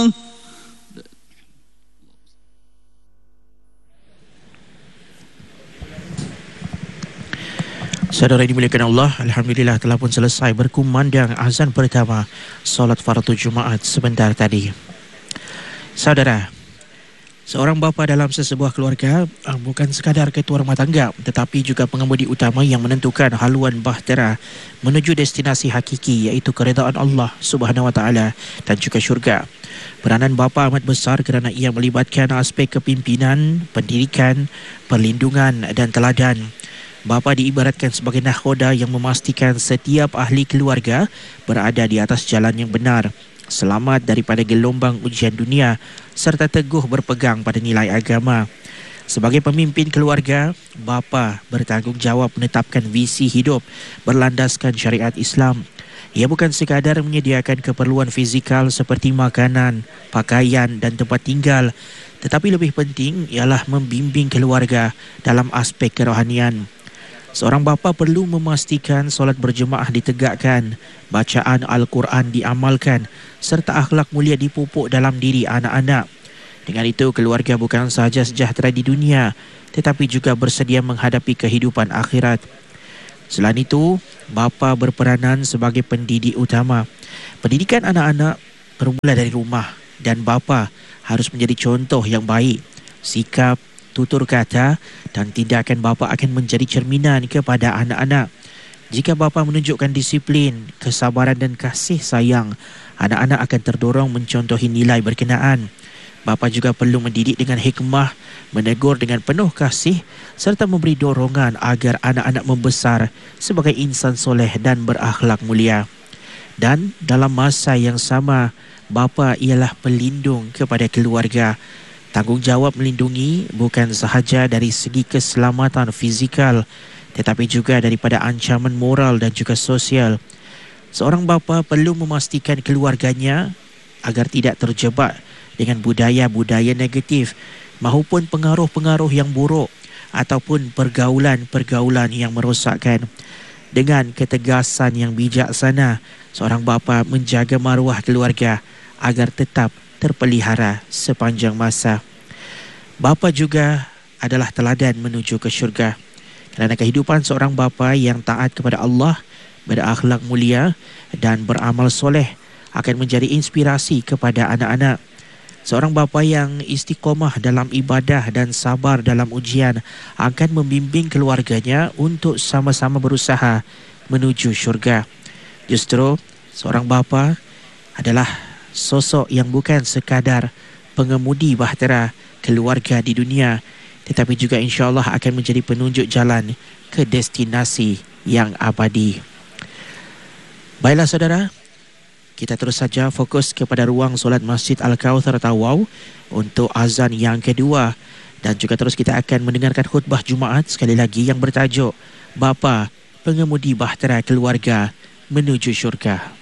Saudara dimuliakan Allah, Alhamdulillah telah pun selesai berkumandang azan pertama solat fardu Jumaat sebentar tadi. Saudara, seorang bapa dalam sesebuah keluarga bukan sekadar ketua rumah tangga tetapi juga pengemudi utama yang menentukan haluan bahtera menuju destinasi hakiki iaitu keredaan Allah Subhanahu Wa Taala dan juga syurga. Peranan bapa amat besar kerana ia melibatkan aspek kepimpinan, pendidikan, perlindungan dan teladan. Bapa diibaratkan sebagai nakhoda yang memastikan setiap ahli keluarga berada di atas jalan yang benar, selamat daripada gelombang ujian dunia serta teguh berpegang pada nilai agama. Sebagai pemimpin keluarga, bapa bertanggungjawab menetapkan visi hidup berlandaskan syariat Islam. Ia bukan sekadar menyediakan keperluan fizikal seperti makanan, pakaian dan tempat tinggal, tetapi lebih penting ialah membimbing keluarga dalam aspek kerohanian. Seorang bapa perlu memastikan solat berjemaah ditegakkan, bacaan Al-Quran diamalkan serta akhlak mulia dipupuk dalam diri anak-anak. Dengan itu, keluarga bukan sahaja sejahtera di dunia tetapi juga bersedia menghadapi kehidupan akhirat. Selain itu, bapa berperanan sebagai pendidik utama. Pendidikan anak-anak bermula dari rumah dan bapa harus menjadi contoh yang baik. Sikap, tutur kata dan tindakan bapa akan menjadi cerminan kepada anak-anak. Jika bapa menunjukkan disiplin, kesabaran dan kasih sayang, anak-anak akan terdorong mencontohi nilai berkenaan. Bapa juga perlu mendidik dengan hikmah, menegur dengan penuh kasih serta memberi dorongan agar anak-anak membesar sebagai insan soleh dan berakhlak mulia. Dan dalam masa yang sama, bapa ialah pelindung kepada keluarga. Tanggungjawab melindungi bukan sahaja dari segi keselamatan fizikal tetapi juga daripada ancaman moral dan juga sosial. Seorang bapa perlu memastikan keluarganya agar tidak terjebak dengan budaya-budaya negatif maupun pengaruh-pengaruh yang buruk ataupun pergaulan-pergaulan yang merosakkan. Dengan ketegasan yang bijaksana, seorang bapa menjaga maruah keluarga agar tetap terpelihara sepanjang masa. Bapa juga adalah teladan menuju ke syurga. Kerana kehidupan seorang bapa yang taat kepada Allah, berakhlak mulia dan beramal soleh akan menjadi inspirasi kepada anak-anak. Seorang bapa yang istiqomah dalam ibadah dan sabar dalam ujian akan membimbing keluarganya untuk sama-sama berusaha menuju syurga. Justru seorang bapa adalah sosok yang bukan sekadar pengemudi bahtera keluarga di dunia tetapi juga insya-Allah akan menjadi penunjuk jalan ke destinasi yang abadi. Baiklah saudara, kita terus saja fokus kepada ruang solat Masjid Al-Kauthar Tawau untuk azan yang kedua dan juga terus kita akan mendengarkan khutbah Jumaat sekali lagi yang bertajuk Bapa Pengemudi Bahtera Keluarga Menuju Syurga.